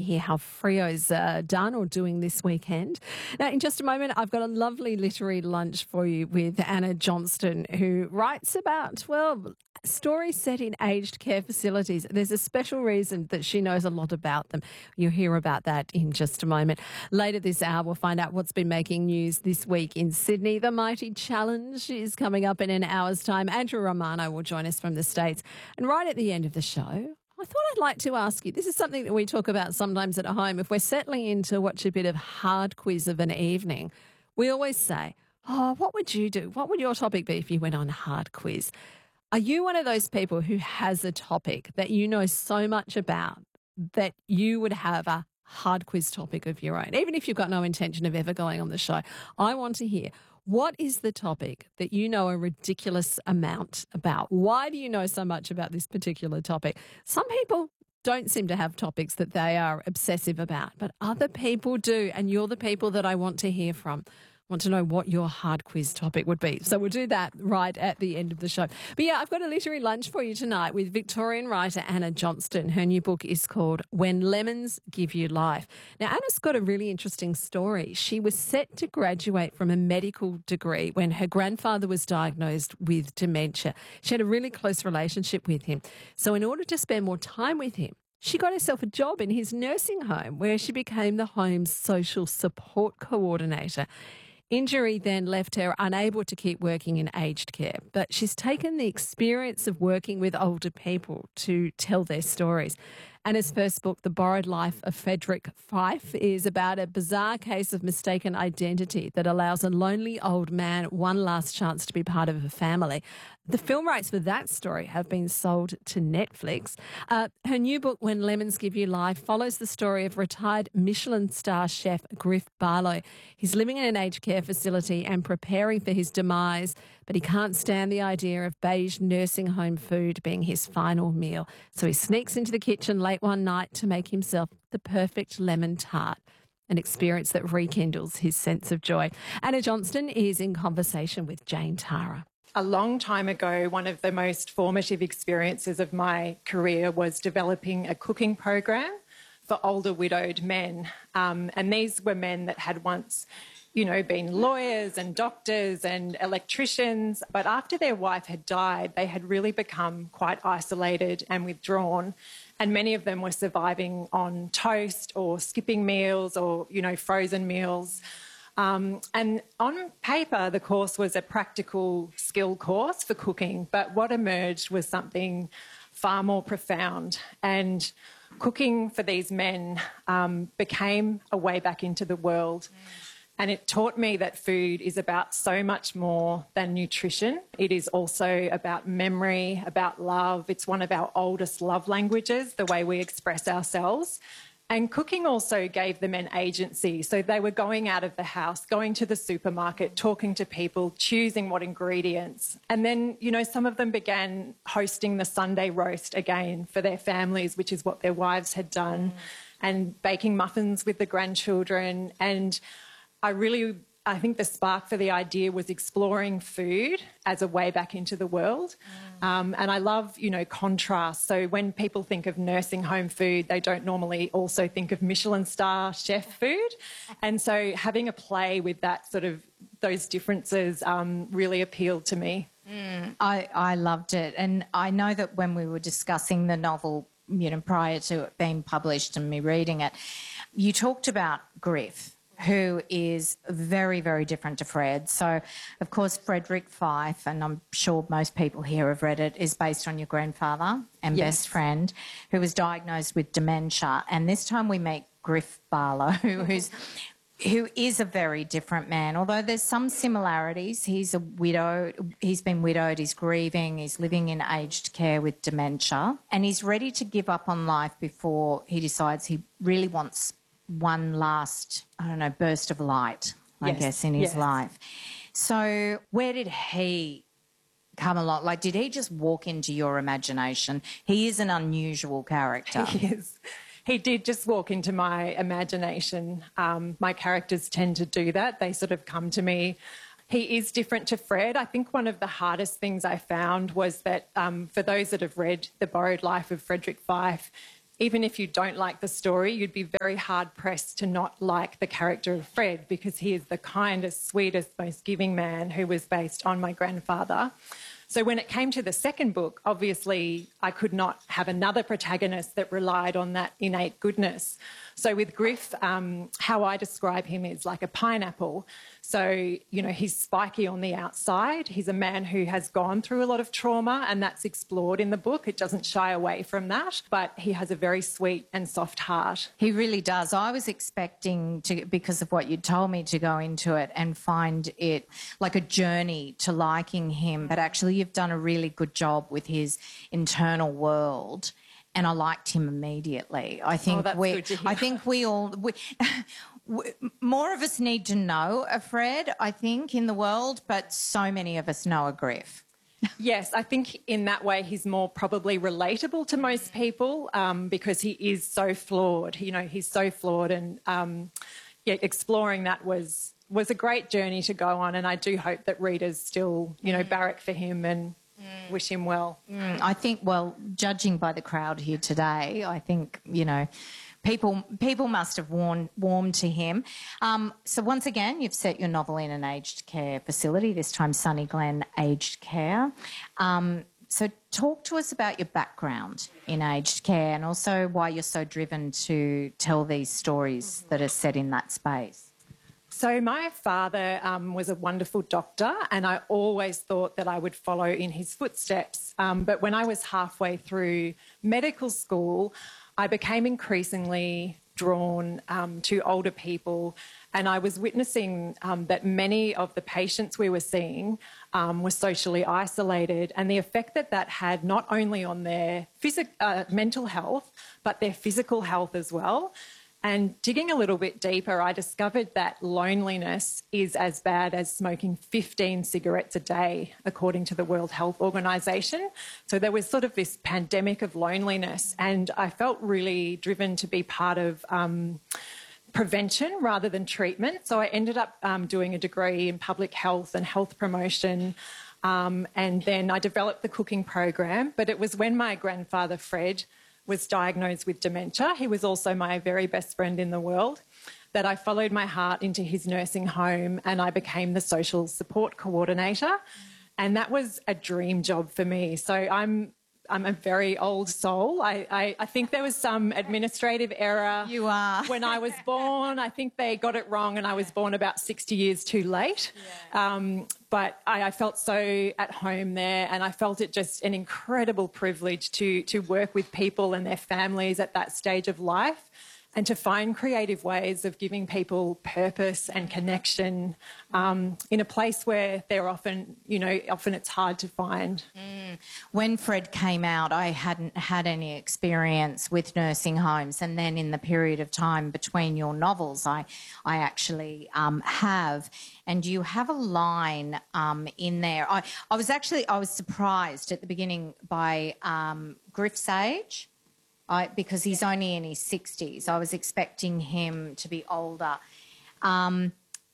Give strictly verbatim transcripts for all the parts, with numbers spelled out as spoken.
hear how Frio's uh, done or doing this weekend. Now, in just a moment, I've got a lovely literary lunch for you with Anna Johnston, who writes about, well, stories set in aged care facilities. There's a special reason that she knows a lot about them. You'll hear about that in just a moment. Later this hour, we'll find out what's been making news this week in Sydney. The Mighty Challenge is coming up in an hour's time. Andrew Romano will join us from the States. And right at the end of the show, I thought I'd like to ask you, this is something that we talk about sometimes at home. If we're settling in to watch a bit of hard quiz of an evening, we always say, oh, what would you do? What would your topic be if you went on hard quiz? Are you one of those people who has a topic that you know so much about that you would have a hard quiz topic of your own, even if you've got no intention of ever going on the show? I want to hear, what is the topic that you know a ridiculous amount about? Why do you know so much about this particular topic? Some people don't seem to have topics that they are obsessive about, but other people do, and you're the people that I want to hear from. Want to know what your hard quiz topic would be. So we'll do that right at the end of the show. But yeah, I've got a literary lunch for you tonight with Victorian writer Anna Johnston. Her new book is called When Lemons Give You Life. Now, Anna's got a really interesting story. She was set to graduate from a medical degree when her grandfather was diagnosed with dementia. She had a really close relationship with him. So in order to spend more time with him, she got herself a job in his nursing home where she became the home's social support coordinator. Injury then left her unable to keep working in aged care, but she's taken the experience of working with older people to tell their stories. Anna's first book, The Borrowed Life of Frederick Fife, is about a bizarre case of mistaken identity that allows a lonely old man one last chance to be part of a family. The film rights for that story have been sold to Netflix. Uh, her new book, When Lemons Give You Life, follows the story of retired Michelin star chef Griff Barlow. He's living in an aged care facility and preparing for his demise, but he can't stand the idea of beige nursing home food being his final meal. So he sneaks into the kitchen late one night to make himself the perfect lemon tart, an experience that rekindles his sense of joy. Anna Johnston is in conversation with Jane Tara. A long time ago, one of the most formative experiences of my career was developing a cooking program for older widowed men. Um, and these were men that had once, you know, been lawyers and doctors and electricians. But after their wife had died, they had really become quite isolated and withdrawn. And many of them were surviving on toast or skipping meals or, you know, frozen meals. Um, and on paper, the course was a practical skill course for cooking, but what emerged was something far more profound. And cooking for these men um, became a way back into the world. And it taught me that food is about so much more than nutrition. It is also about memory, about love. It's one of our oldest love languages, the way we express ourselves. And cooking also gave them an agency. So they were going out of the house, going to the supermarket, talking to people, choosing what ingredients. And then, you know, some of them began hosting the Sunday roast again for their families, which is what their wives had done, mm. and baking muffins with the grandchildren. And I really, I think the spark for the idea was exploring food as a way back into the world. Mm. Um, and I love, you know, contrast. So when people think of nursing home food, they don't normally also think of Michelin star chef food. And so having a play with that sort of, those differences um, really appealed to me. Mm, I, I loved it. And I know that when we were discussing the novel, you know, prior to it being published and me reading it, you talked about Griff, who is very, very different to Fred. So, of course, Frederick Fife, and I'm sure most people here have read it, is based on your grandfather and yes. best friend who was diagnosed with dementia. And this time we meet Griff Barlow, who's who is a very different man, although there's some similarities. He's a widow, he's been widowed, he's grieving, he's living in aged care with dementia, and he's ready to give up on life before he decides he really wants one last, I don't know, burst of light, I yes. guess, in his yes. life. So where did he come along? Like, did he just walk into your imagination? He is an unusual character. He is. He did just walk into my imagination. Um, my characters tend to do that. They sort of come to me. He is different to Fred. I think one of the hardest things I found was that um, for those that have read The Borrowed Life of Frederick Fife, even if you don't like the story, you'd be very hard-pressed to not like the character of Fred, because he is the kindest, sweetest, most giving man who was based on my grandfather. So when it came to the second book, obviously I could not have another protagonist that relied on that innate goodness. So with Griff, um, how I describe him is like a pineapple. So, you know, he's spiky on the outside. He's a man who has gone through a lot of trauma, and that's explored in the book. It doesn't shy away from that, but he has a very sweet and soft heart. He really does. I was expecting to, because of what you told me, to go into it and find it like a journey to liking him, but actually you've done a really good job with his internal world. And I liked him immediately. I think oh, that's we, good to hear. I think we all, we, more of us need to know a Fred, I think, in the world, but so many of us know a Griff. Yes, I think in that way he's more probably relatable to most people, um, because he is so flawed. You know, he's so flawed, and um, yeah, exploring that was was a great journey to go on. And I do hope that readers still, you know, barrack for him and Mm. wish him well. Mm, I think, well, judging by the crowd here today, I think, you know, people people must have warmed, warmed to him. Um, so once again, you've set your novel in an aged care facility, this time Sunny Glen Aged Care. Um, so talk to us about your background in aged care, and also why you're so driven to tell these stories that are set in that space. So my father um, was a wonderful doctor, and I always thought that I would follow in his footsteps. Um, but when I was halfway through medical school, I became increasingly drawn um, to older people, and I was witnessing um, that many of the patients we were seeing um, were socially isolated, and the effect that that had not only on their physic- uh, mental health, but their physical health as well. And digging a little bit deeper, I discovered that loneliness is as bad as smoking fifteen cigarettes a day, according to the World Health Organization. So there was sort of this pandemic of loneliness, and I felt really driven to be part of um, prevention rather than treatment. So I ended up um, doing a degree in public health and health promotion. Um, and then I developed the cooking program. But it was when my grandfather, Fred, was diagnosed with dementia. He was also my very best friend in the world, that I followed my heart into his nursing home, and I became the social support coordinator. And that was a dream job for me. So I'm I'm a very old soul. I, I, I think there was some administrative error. You are. When I was born. I think they got it wrong, and I was born about sixty years too late. Yeah. Um, but I, I felt so at home there, and I felt it just an incredible privilege to, to work with people and their families at that stage of life, and to find creative ways of giving people purpose and connection um, in a place where they're often, you know, often it's hard to find. Mm. When Fred came out, I hadn't had any experience with nursing homes, and then in the period of time between your novels, I, I actually um, have. And you have a line um, in there. I, I was actually, I was surprised at the beginning by um, Griff's age. I, because he's only in his sixties. I was expecting him to be older. Um,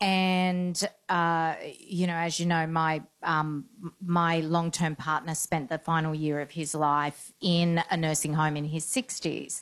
and, uh, you know, as you know, my um, my long-term partner spent the final year of his life in a nursing home in his sixties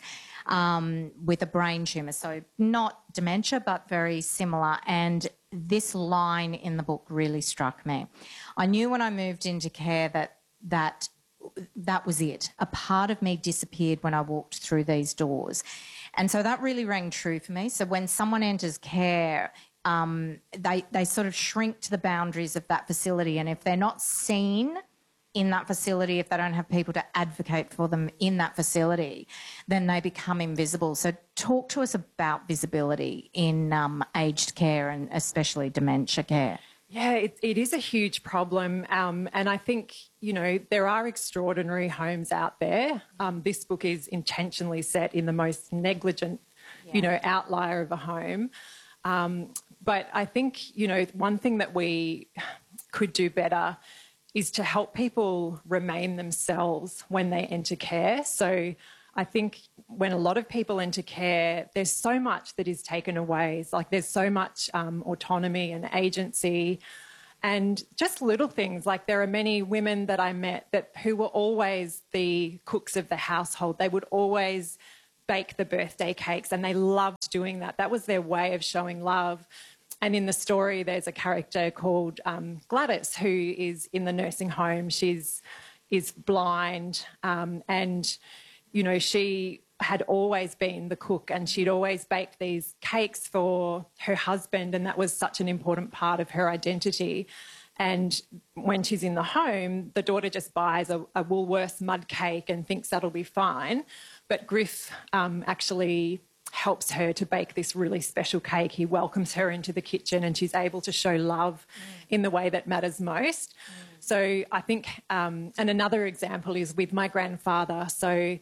um, with a brain tumour. So not dementia, but very similar. And this line in the book really struck me. I knew when I moved into care that that... that was it. A part of me disappeared when I walked through these doors. And so that really rang true for me. So when someone enters care, um, they, they sort of shrink to the boundaries of that facility. And if they're not seen in that facility, if they don't have people to advocate for them in that facility, then they become invisible. So talk to us about visibility in um, aged care, and especially dementia care. Yeah, it, it is a huge problem. Um, and I think, you know, there are extraordinary homes out there. Um, this book is intentionally set in the most negligent, yeah. you know, outlier of a home. Um, but I think, you know, one thing that we could do better is to help people remain themselves when they enter care. So I think when a lot of people enter care, there's so much that is taken away. It's like there's so much um, autonomy and agency, and just little things. Like there are many women that I met that who were always the cooks of the household. They would always bake the birthday cakes, and they loved doing that. That was their way of showing love. And in the story, there's a character called um, Gladys, who is in the nursing home. She's is blind, um, and, you know, she had always been the cook, and she'd always baked these cakes for her husband, and that was such an important part of her identity. And when she's in the home, the daughter just buys a, a Woolworths mud cake and thinks that'll be fine. But Griff um, actually helps her to bake this really special cake. He welcomes her into the kitchen, and she's able to show love mm. in the way that matters most. Mm. So I think, um, and another example is with my grandfather. So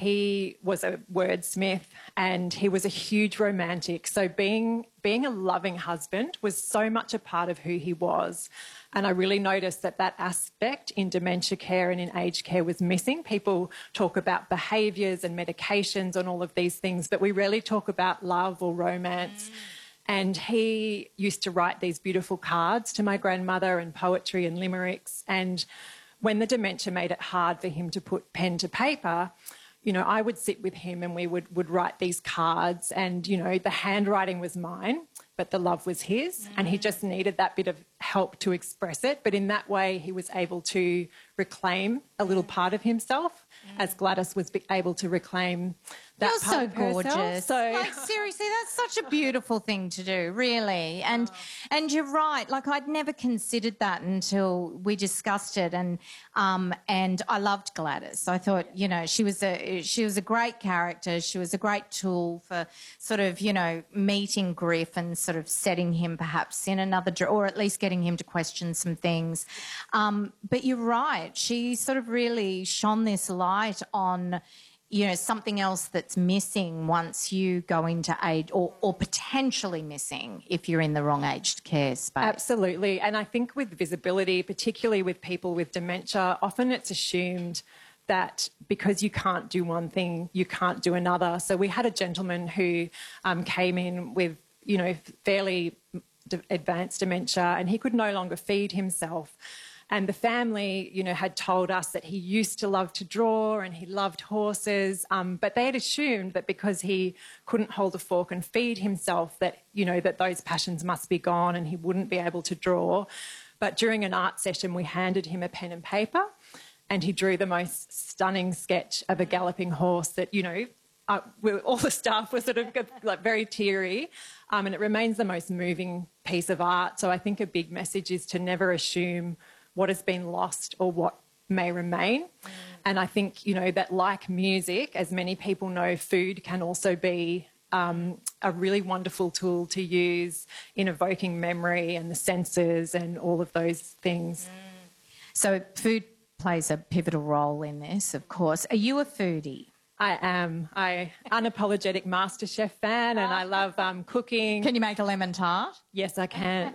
he was a wordsmith, and he was a huge romantic. So being being a loving husband was so much a part of who he was. And I really noticed that that aspect in dementia care and in aged care was missing. People talk about behaviours and medications and all of these things, but we rarely talk about love or romance. Mm. And he used to write these beautiful cards to my grandmother, and poetry and limericks. And when the dementia made it hard for him to put pen to paper, you know, I would sit with him, and we would, would write these cards, and, you know, the handwriting was mine, but the love was his, mm. and he just needed that bit of help to express it. But in that way, he was able to reclaim a little part of himself, mm. as Gladys was able to reclaim that You're part so of herself. gorgeous. So, like, seriously, that's such a beautiful thing to do, really. And oh. and you're right. Like, I'd never considered that until we discussed it. And um and I loved Gladys. I thought, you know, she was a she was a great character. She was a great tool for sort of, you know, meeting Griff and sort of setting him perhaps in another, or at least getting him to question some things. Um, but you're right. She sort of really shone this light on, you know, something else that's missing once you go into age, or, or potentially missing if you're in the wrong aged care space. Absolutely. And I think with visibility, particularly with people with dementia, often it's assumed that because you can't do one thing, you can't do another. So we had a gentleman who um, came in with, you know, fairly advanced dementia, and he could no longer feed himself. And the family, you know, had told us that he used to love to draw and he loved horses, um, but they had assumed that because he couldn't hold a fork and feed himself, that, you know, that those passions must be gone and he wouldn't be able to draw. But during an art session, we handed him a pen and paper, and he drew the most stunning sketch of a galloping horse that, you know, uh, we, all the staff were sort of like very teary, um, and it remains the most moving piece of art. So I think a big message is to never assume what has been lost or what may remain. Mm. And I think, you know, that like music, as many people know, food can also be um, a really wonderful tool to use in evoking memory and the senses and all of those things. Mm. So food plays a pivotal role in this, of course. Are you a foodie? I am. I unapologetic MasterChef fan, and I love um, cooking. Can you make a lemon tart? Yes, I can.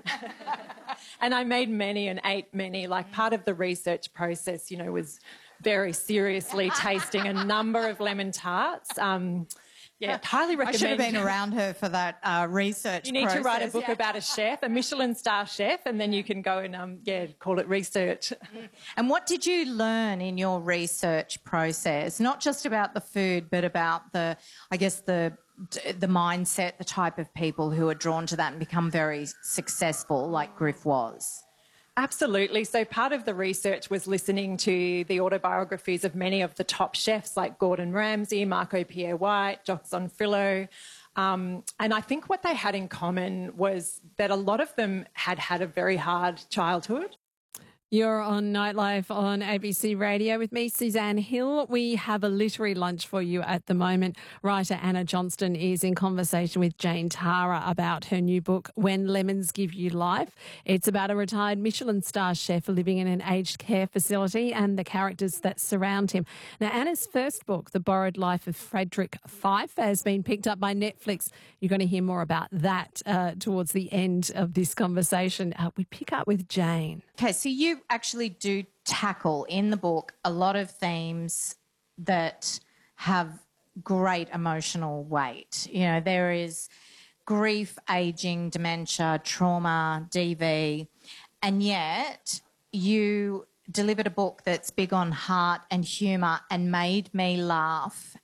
And I made many and ate many. Like, part of the research process, you know, was very seriously tasting a number of lemon tarts. Um, yeah, highly recommend. I should have been around her for that uh, research You need process. to write a book yeah. about a chef, a Michelin star chef, and then you can go and, um, yeah, call it research. And what did you learn in your research process? Not just about the food, but about the, I guess, the the mindset, the type of people who are drawn to that and become very successful, like Griff was. Absolutely. So part of the research was listening to the autobiographies of many of the top chefs like Gordon Ramsay, Marco Pierre White, Jacques Zonfrillo. Um, and I think what they had in common was that a lot of them had had a very hard childhood. You're on Nightlife on A B C Radio with me, Suzanne Hill. We have a literary lunch for you at the moment. Writer Anna Johnston is in conversation with Jane Tara about her new book, When Lemons Give You Life. It's about a retired Michelin star chef living in an aged care facility and the characters that surround him. Now, Anna's first book, The Borrowed Life of Frederick Fife, has been picked up by Netflix. You're going to hear more about that uh, towards the end of this conversation. Uh, we pick up with Jane. Okay, so you actually do tackle in the book a lot of themes that have great emotional weight. You know, there is grief, ageing, dementia, trauma, D V, and yet you delivered a book that's big on heart and humour and made me laugh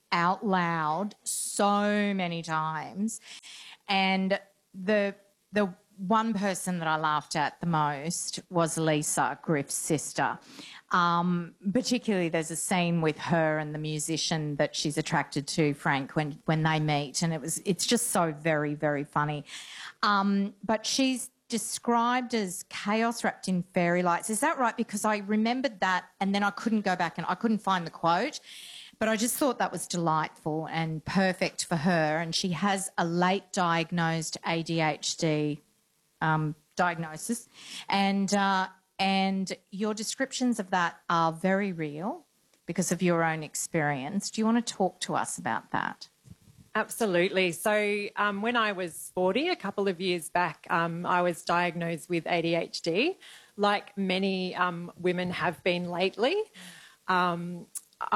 out loud so many times. And the the one person that I laughed at the most was Lisa, Griff's sister. Um, particularly there's a scene with her and the musician that she's attracted to, Frank, when, when they meet, and it was it's just so very, very funny. Um, but she's described as chaos wrapped in fairy lights. Is that right? Because I remembered that and then I couldn't go back and I couldn't find the quote. But I just thought that was delightful and perfect for her. And she has a late diagnosed A D H D um, diagnosis. And, uh, and your descriptions of that are very real because of your own experience. Do you want to talk to us about that? Absolutely. So um, when I was forty, a couple of years back, um, I was diagnosed with A D H D, like many um, women have been lately. Um,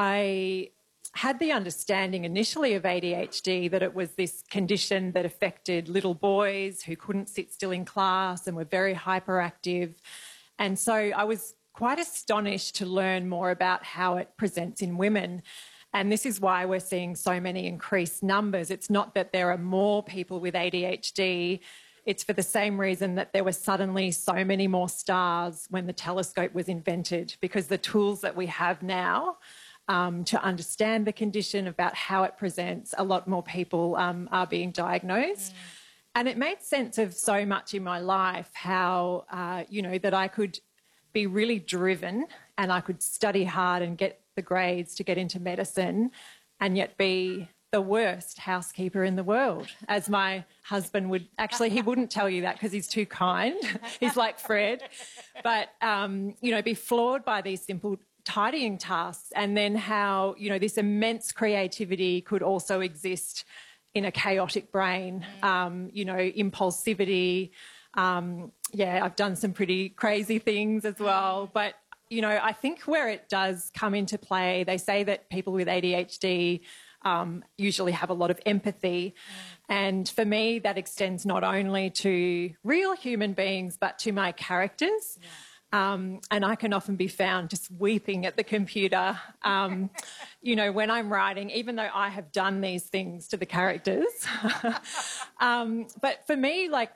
I had the understanding initially of A D H D that it was this condition that affected little boys who couldn't sit still in class and were very hyperactive. And so I was quite astonished to learn more about how it presents in women. And this is why we're seeing so many increased numbers. It's not that there are more people with A D H D. It's for the same reason that there were suddenly so many more stars when the telescope was invented, because the tools that we have now um, to understand the condition, about how it presents, a lot more people um, are being diagnosed. Mm. And it made sense of so much in my life, how, uh, you know, that I could be really driven and I could study hard and get the grades to get into medicine and yet be the worst housekeeper in the world, as my husband would actually, he wouldn't tell you that because he's too kind. He's like Fred. But, um, you know, be floored by these simple tidying tasks, and then how, you know, this immense creativity could also exist in a chaotic brain, um, you know, impulsivity. Um, yeah, I've done some pretty crazy things as well. But, you know, I think where it does come into play, they say that people with A D H D um, usually have a lot of empathy. Mm. And for me, that extends not only to real human beings, but to my characters. Yeah. Um, and I can often be found just weeping at the computer, um, you know, when I'm writing, even though I have done these things to the characters. um, but for me, like,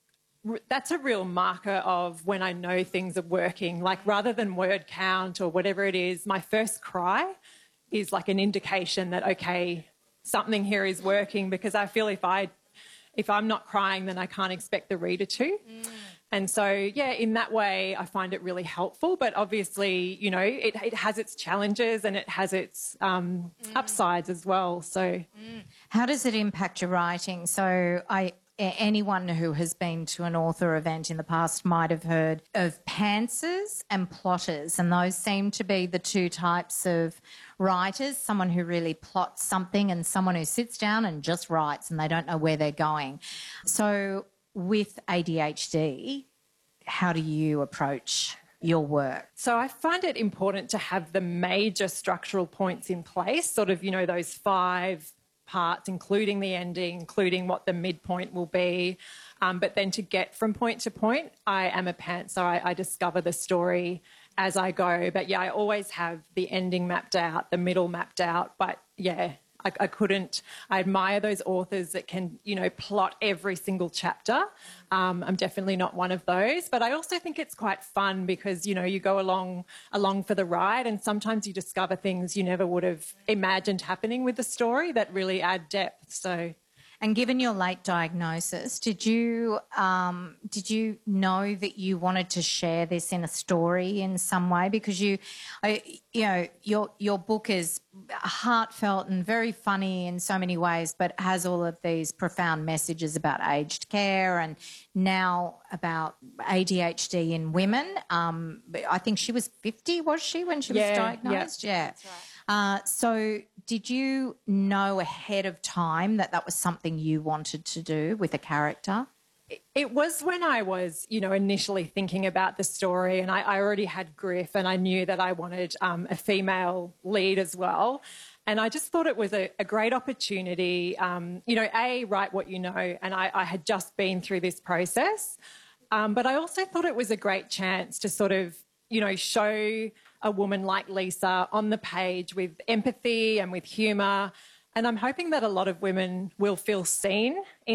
r- that's a real marker of when I know things are working. Like, rather than word count or whatever it is, my first cry is like an indication that, okay, something here is working, because I feel if, I, if I'm not crying, then I can't expect the reader to. Mm. And so, yeah, in that way, I find it really helpful. But obviously, you know, it, it has its challenges and it has its um, mm. upsides as well. So, mm. How does it impact your writing? So, I anyone who has been to an author event in the past might have heard of pantsers and plotters, and those seem to be the two types of writers: someone who really plots something and someone who sits down and just writes and they don't know where they're going. So, with A D H D, how do you approach your work? So I find it important to have the major structural points in place, sort of, you know, those five parts, including the ending, including what the midpoint will be. Um, but then to get from point to point, I am a pantser. I, I discover the story as I go. But, yeah, I always have the ending mapped out, the middle mapped out. But, yeah, I, I couldn't, I admire those authors that can, you know, plot every single chapter. Um, I'm definitely not one of those. But I also think it's quite fun because, you know, you go along along for the ride, and sometimes you discover things you never would have imagined happening with the story that really add depth. So... And given your late diagnosis, did you um, did you know that you wanted to share this in a story in some way? Because you, I, you know, your your book is heartfelt and very funny in so many ways, but has all of these profound messages about aged care and now about A D H D in women. Um, I think she was fifty, was she, when she yeah, was diagnosed? Yeah, yeah. That's right. Uh, so did you know ahead of time that that was something you wanted to do with a character? It was when I was, you know, initially thinking about the story, and I, I already had Griff, and I knew that I wanted um, a female lead as well. And I just thought it was a, a great opportunity, um, you know, A, write what you know, and I, I had just been through this process. Um, but I also thought it was a great chance to sort of, you know, show a woman like Lisa on the page with empathy and with humour. And I'm hoping that a lot of women will feel seen in